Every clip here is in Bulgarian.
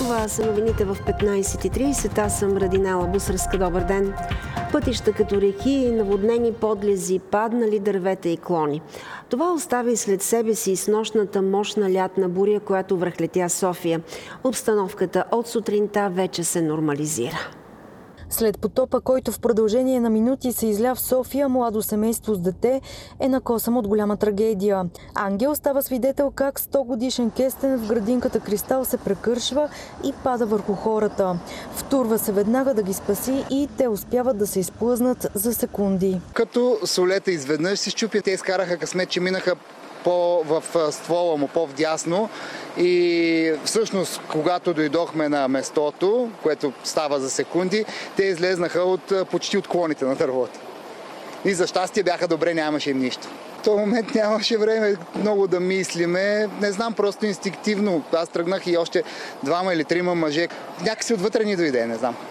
Това са новините в 15:30. Аз съм Радинела Бусърска. Добър ден. Пътища като реки, наводнени подлези, паднали дървета и клони. Това остави след себе си снощната мощна лятна буря, която връхлетя София. Обстановката от сутринта вече се нормализира. След потопа, който в продължение на минути се изля в София, младо семейство с дете е на косъм от голяма трагедия. Ангел става свидетел как 100-годишен кестен в градинката Кристал се прекършва и пада върху хората. Втурва се веднага да ги спаси и те успяват да се изплъзнат за секунди. Като солета изведнъж се счупи, те изкараха късмет, че минаха в ствола му, по-вдясно, и всъщност, когато дойдохме на местото, което става за секунди, те излезнаха почти от клоните на дървото. И за щастие бяха добре, нямаше им нищо. В този момент нямаше време много да мислиме. Не знам, просто инстинктивно. Аз тръгнах и още 2 или 3 мъже. Някакси отвътре ни дойде, не знам.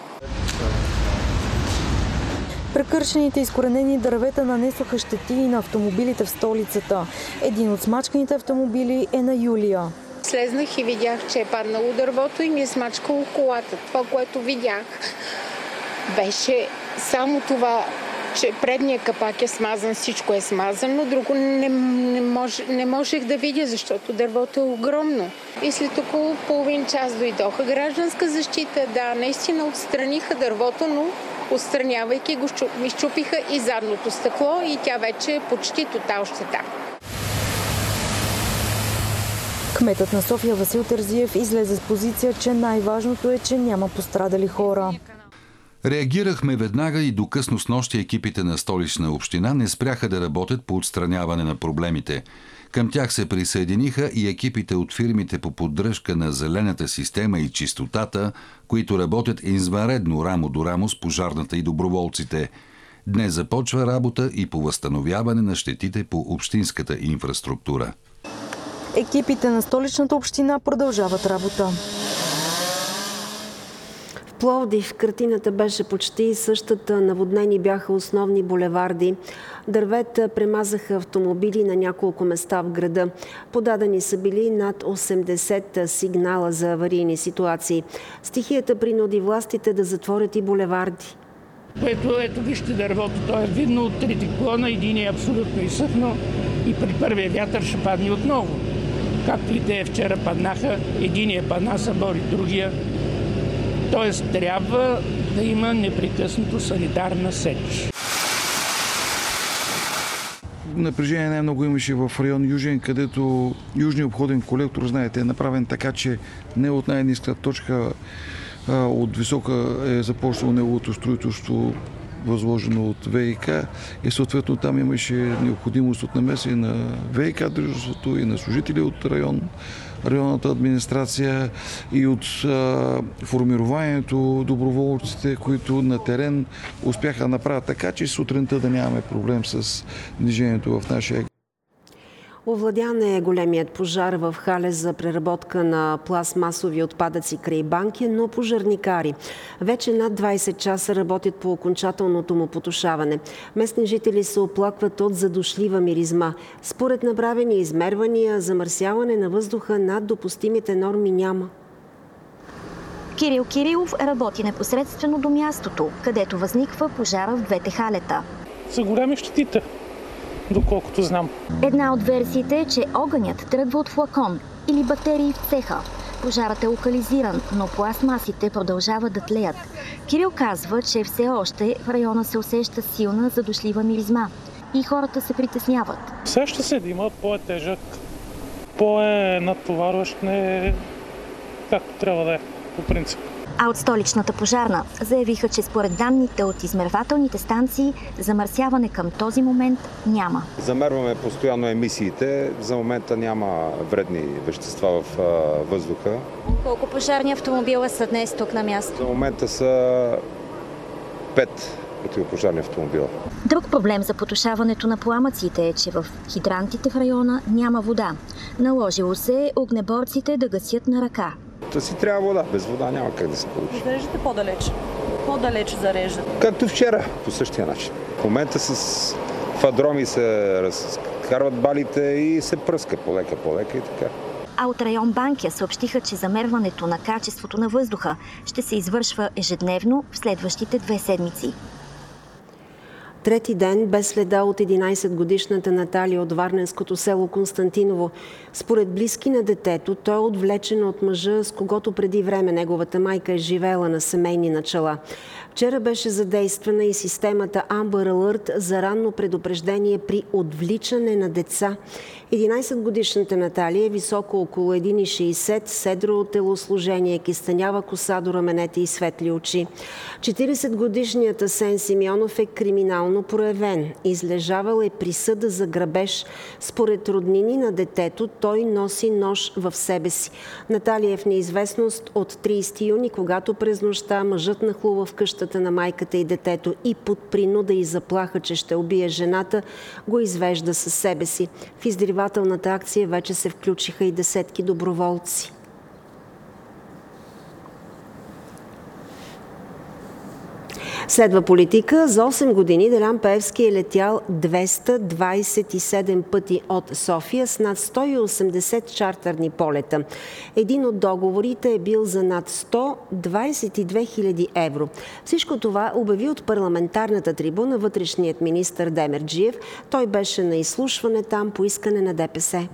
Прекършените изкоренени дървета нанесоха щети и на автомобилите в столицата. Един от смачканите автомобили е на Юлия. Слезнах и видях, че е паднало дървото и ми е смачкало колата. Това, което видях, беше само това, че предният капак е смазан, всичко е смазано, друго не можех да видя, защото дървото е огромно. И след около половин час дойдоха гражданска защита. Да, наистина отстраниха дървото, но отстранявайки го, изчупиха и задното стъкло и тя вече е почти тотал щета. Кметът на София Васил Терзиев излезе с позиция, че най-важното е, че няма пострадали хора. Реагирахме веднага и до късно снощи екипите на Столична община не спряха да работят по отстраняване на проблемите. Към тях се присъединиха и екипите от фирмите по поддръжка на зелената система и чистотата, които работят извънредно рамо до рамо с пожарната и доброволците. Днес започва работа и по възстановяване на щетите по общинската инфраструктура. Екипите на Столичната община продължават работа. В Пловдив картината беше почти същата. Наводнени бяха основни булеварди. Дървета премазаха автомобили на няколко места в града. Подадени са били над 80 сигнала за аварийни ситуации. Стихията принуди властите да затворят и булеварди. Ето вижте дървото, то е видно от 3 клона, един е абсолютно изсъхнал и при първия вятър ще падне отново. Както и те вчера паднаха, единия падна, събори другия. Тоест трябва да има непрекъснато санитарна сеч. Напрежение най-много имаше в район Южен, където южният обходен колектор, знаете, е направен така, че не от най-ниска точка, от висока е започнало неговото строителство, възложено от ВиК, и съответно там имаше необходимост от намеса и на ВиК дружеството, и на служители от районната администрация, и от формированието доброволците, които на терен успяха да направят така, че сутринта да нямаме проблем с движението в нашия. Овладян е големият пожар в хале за преработка на пластмасови отпадъци край банки, но пожарникари вече над 20 часа работят по окончателното му потушаване. Местни жители се оплакват от задушлива миризма. Според направени измервания, замърсяване на въздуха над допустимите норми няма. Кирил Кирилов работи непосредствено до мястото, където възниква пожара в двете халета. За големи щетите, доколкото знам. Една от версиите е, че огънят тръгва от флакон или батерии в цеха. Пожарът е локализиран, но пластмасите продължават да тлеят. Кирил казва, че все още в района се усеща силна задушлива миризма и хората се притесняват. Все ще се има, по-е-тежък, по-е-натоварващ, не както трябва да е, по принцип. А от Столичната пожарна заявиха, че според данните от измервателните станции замърсяване към този момент няма. Замерваме постоянно емисиите. За момента няма вредни вещества в въздуха. Колко пожарни автомобила са днес тук на място? За момента са 5 противопожарни автомобила. Друг проблем за потушаването на пламъците е, че в хидрантите в района няма вода. Наложило се огнеборците да гасят на ръка. Да си трябва вода. Без вода няма как да се получи. Зареждате по-далеч? По-далеч зареждате? Както вчера, по същия начин. В момента с фадроми се разкарват балите и се пръска полека и така. А от район Банкя съобщиха, че замерването на качеството на въздуха ще се извършва ежедневно в следващите 2 седмици. Трети ден без следа от 11-годишната Наталия от варненското село Константиново. Според близки на детето, той е отвлечен от мъжа, с когото преди време неговата майка е живеела на семейни начала. Вчера беше задействана и системата Amber Alert за ранно предупреждение при отвличане на деца. 11-годишната Наталия е високо около 1,60, седро от телосложение, кистанява коса до раменете и светли очи. 40-годишният Асен Симеонов е криминално проявен. Излежавал е присъда за грабеж. Според роднини на детето, той носи нож в себе си. Наталия е в неизвестност от 30 юни, когато през нощта мъжът нахлува в къщата на майката и детето и под принуда и заплаха, че ще убие жената, го извежда със себе си. В издирвателната акция вече се включиха и десетки доброволци. Следва политика. За 8 години Делян Пеевски е летял 227 пъти от София с над 180 чартерни полета. Един от договорите е бил за над 122 000 евро. Всичко това обяви от парламентарната трибуна вътрешният министър Демерджиев. Той беше на изслушване там по искане на ДПС.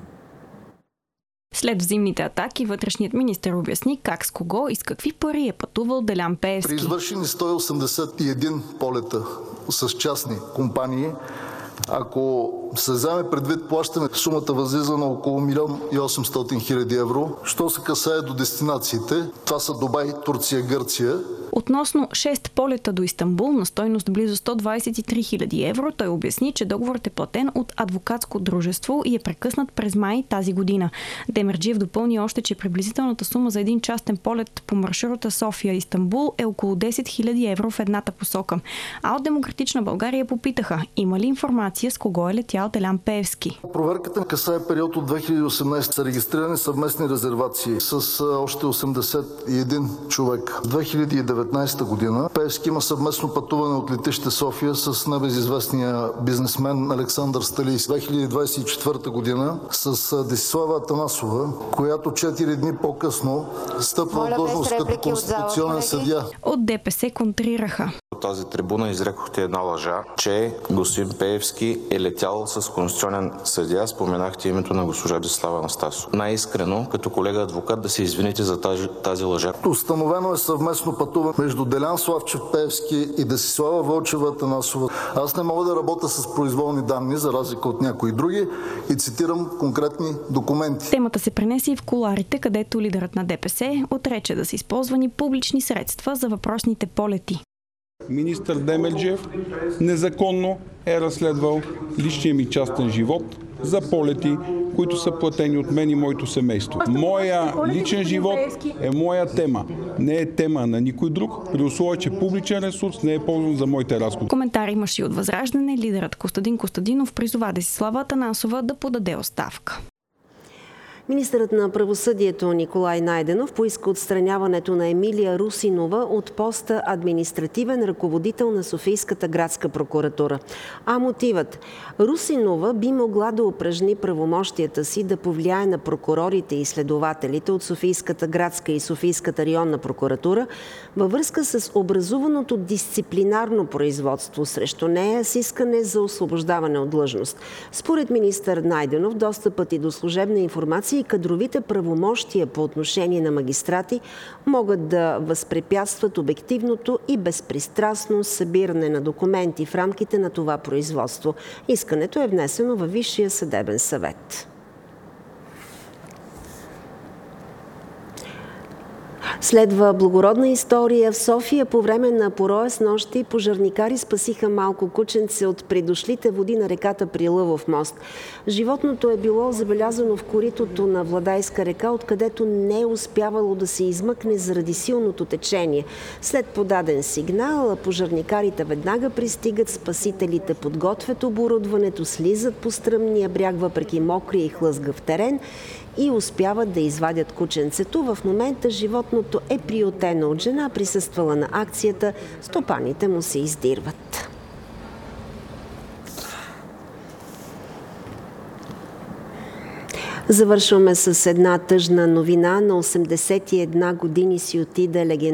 След взаимните атаки, вътрешният министър обясни как, с кого и с какви пари е пътувал Делян Пеевски. При извършени 181 полета с частни компании, ако се вземе предвид плащане, сумата възлиза на около 1 800 000 евро. Що се касае до дестинациите, това са Дубай, Турция, Гърция. Относно 6 полета до Истанбул на стойност близо 123 000 евро, той обясни, че договорът е платен от адвокатско дружество и е прекъснат през май тази година. Демерджиев допълни още, че приблизителната сума за един частен полет по маршрута София-Истанбул е около 10 000 евро в едната посока. А от Демократична България попитаха, има ли информация с кого е летял Делян Пеевски. Проверката касае период от 2018 са регистрирани съвместни резервации с още 81 човек. В 2019 година Пеевски има съвместно пътуване от летище София с небезизвестния бизнесмен Александър Сталийски. 2024 година с Десислава Атанасова, която 4 дни по-късно стъпва в длъжност като конституционен съдия. От ДПС контрираха. От тази трибуна изрекохте една лъжа, че господин Пеевски е летял с конституционен съдия. Споменахте името на госпожа Десислава Анастасова. Най-искрено, като колега адвокат, да се извините за тази лъжа. Установено е съвместно пътуване между Делян Славчев Пеевски и Десислава Вълчева Атанасова. Аз не мога да работя с произволни данни, за разлика от някои други, и цитирам конкретни документи. Темата се пренесе и в кулоарите, където лидерът на ДПС отрече да са използвани публични средства за въпросните полети. Министър Демерджиев незаконно е разследвал личния ми частен живот за полети, които са платени от мен и моето семейство. Моя личен живот е моя тема. Не е тема на никой друг, при условие, че публичен ресурс не е ползван за моите разходи. Коментар имаше и от Възраждане. Лидерът Костадин Костадинов призова Десислава Атанасова да подаде оставка. Министърът на правосъдието Николай Найденов поиска отстраняването на Емилия Русинова от поста административен ръководител на Софийската градска прокуратура. А мотивът – Русинова би могла да упражни правомощията си да повлияе на прокурорите и следователите от Софийската градска и Софийската районна прокуратура във връзка с образуваното дисциплинарно производство срещу нея с искане за освобождаване от длъжност. Според министър Найденов, достъпът и до служебна информация и кадровите правомощия по отношение на магистрати могат да възпрепятстват обективното и безпристрастно събиране на документи в рамките на това производство. Искането е внесено във Висшия съдебен съвет. Следва благородна история. В София по време на пороя с нощи пожарникари спасиха малко кученце от придошлите води на реката при Лъвов мост. Животното е било забелязано в коритото на Владайска река, откъдето не е успявало да се измъкне заради силното течение. След подаден сигнал, пожарникарите веднага пристигат, спасителите подготвят оборудването, слизат по стръмния бряг въпреки мокрия и хлъзгав терен и успяват да извадят кученцето. В момента животното е приютено от жена, присъствала на акцията. Стопаните му се издирват. Завършваме с една тъжна новина. На 81 години си отиде легендарен